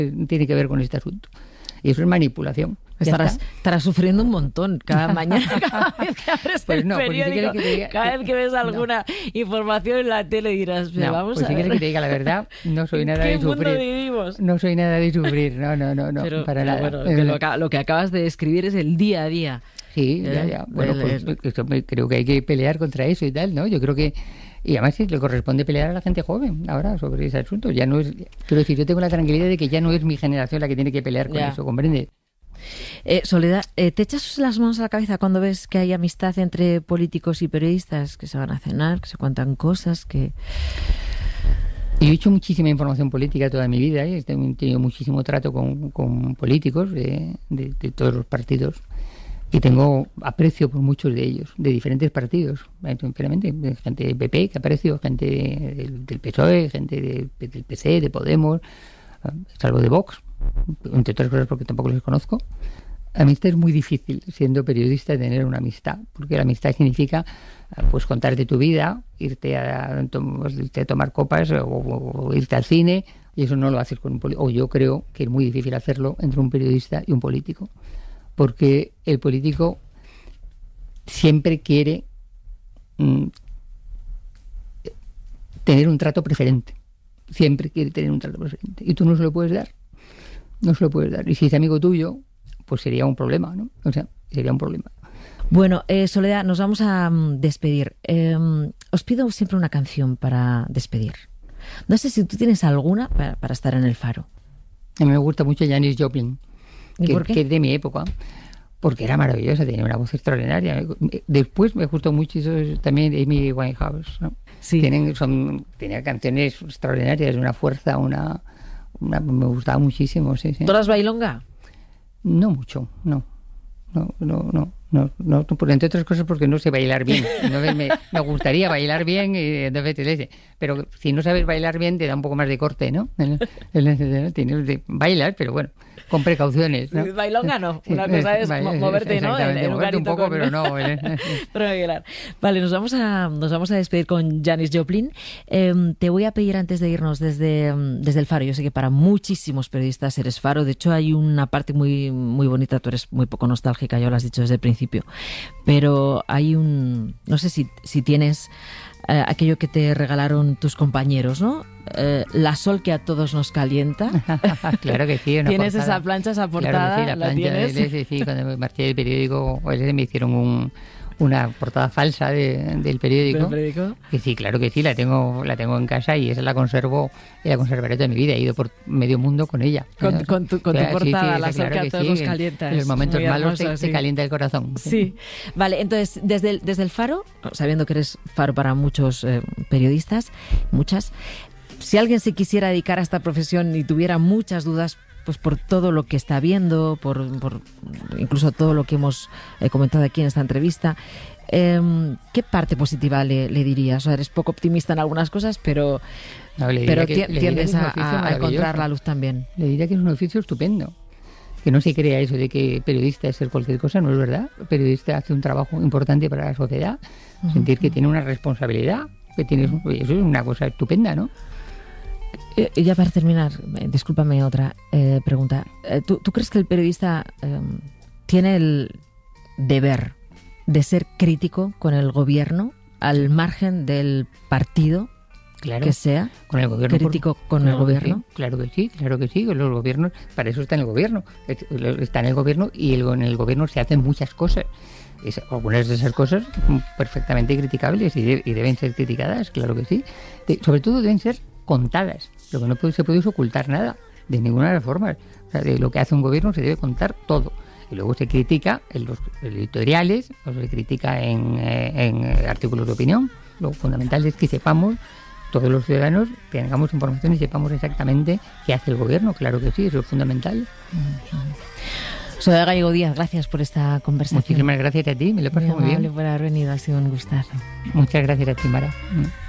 tiene que ver con este asunto. Y eso es manipulación. Estarás sufriendo un montón cada mañana, cada vez que abres el periódico, cada vez que ves alguna información en la tele dirás, pero vamos a ver. Si quieres que te diga la verdad, no soy nada de sufrir. ¿En qué mundo vivimos? No soy nada de sufrir, no, pero, para nada. Bueno, lo que acabas de describir es el día a día. Sí, ya. Bueno, pues creo que hay que pelear contra eso y tal, ¿no? Yo creo que... Y además sí, le corresponde pelear a la gente joven ahora sobre ese asunto. Ya no es... Quiero decir, yo tengo la tranquilidad de que ya no es mi generación la que tiene que pelear con eso, ¿comprende? Soledad, ¿te echas las manos a la cabeza cuando ves que hay amistad entre políticos y periodistas, que se van a cenar, que se cuentan cosas, que...? Yo he hecho muchísima información política toda mi vida, he tenido muchísimo trato con políticos de todos los partidos y tengo aprecio por muchos de ellos, de diferentes partidos, sinceramente, gente del PP que aprecio, gente del PSOE, gente del PC, de Podemos, salvo de Vox, entre otras cosas porque tampoco los conozco. Amistad es muy difícil, siendo periodista, tener una amistad, porque la amistad significa pues contarte tu vida, irte a tomar copas o irte al cine, y eso no lo haces con un político. O yo creo que es muy difícil hacerlo entre un periodista y un político, porque el político siempre quiere tener un trato preferente, siempre quiere tener un trato preferente, y tú no se lo puedes dar. No se lo puedes dar. Y si es amigo tuyo, pues sería un problema, ¿no? O sea, sería un problema. Bueno, Soledad, nos vamos a despedir. Os pido siempre una canción para despedir. No sé si tú tienes alguna para estar en el Faro. A mí me gusta mucho Janis Joplin, que es de mi época, porque era maravillosa, tenía una voz extraordinaria. Después me gustó mucho también Amy Winehouse, ¿no? Sí. Tenía canciones extraordinarias, una fuerza, me gustaba muchísimo, sí. ¿Tú eras bailonga? No mucho, no, entre otras cosas porque no sé bailar bien. Me gustaría bailar bien, pero si no sabes bailar bien te da un poco más de corte, ¿no? Tienes de bailar, pero bueno, con precauciones, ¿no? Bailonga no, una cosa es moverte, ¿no? En moverte un poco, pero no. Vale, nos vamos a despedir con Janis Joplin. Te voy a pedir antes de irnos desde el Faro. Yo sé que para muchísimos periodistas eres Faro. De hecho, hay una parte muy, muy bonita. Tú eres muy poco nostálgica, ya lo has dicho desde el principio. Pero hay no sé si tienes aquello que te regalaron tus compañeros, ¿no? La Sol que a todos nos calienta. Claro que sí. ¿Tienes portada? Esa plancha, esa portada? Claro que sí, la plancha. Sí, cuando me marché del periódico, me hicieron una portada falsa del periódico. ¿Del periódico? Que sí, claro que sí, la tengo en casa y esa la conservo y la conservaré toda mi vida. He ido por medio mundo con ella. Con tu portada, La Sol que a todos nos calienta. En los momentos malos te calienta el corazón. Sí. Vale, entonces, desde el Faro, sabiendo que eres Faro para muchos periodistas, muchas, si alguien se quisiera dedicar a esta profesión y tuviera muchas dudas, pues por todo lo que está viendo, por incluso todo lo que hemos comentado aquí en esta entrevista, ¿qué parte positiva le dirías? O sea, eres poco optimista en algunas cosas, pero tiendes a encontrar la luz también. Le diría que es un oficio estupendo. Que no se crea eso de que periodista es ser cualquier cosa, no es verdad. El periodista hace un trabajo importante para la sociedad, sentir que tiene una responsabilidad, eso es una cosa estupenda, ¿no? Ya para terminar, discúlpame otra pregunta. ¿Tú crees que el periodista tiene el deber de ser crítico con el gobierno al margen del partido que sea? Con el gobierno, crítico con el gobierno. Sí, claro que sí. Los gobiernos, para eso está en el gobierno. Está en el gobierno y en el gobierno se hacen muchas cosas. Algunas de esas cosas perfectamente criticables y deben ser criticadas, claro que sí. Sobre todo deben ser contadas. Lo que no se puede es ocultar nada, de ninguna de las formas. O sea, de lo que hace un gobierno se debe contar todo. Y luego se critica en los editoriales, o se critica en artículos de opinión. Lo fundamental es que sepamos, todos los ciudadanos, tengamos información y sepamos exactamente qué hace el gobierno. Claro que sí, eso es fundamental. Soledad Gallego Díaz, gracias por esta conversación. Muchísimas gracias a ti, me lo he pasado muy bien. Por haber venido, ha sido un gustazo. Muchas gracias a ti, Mara.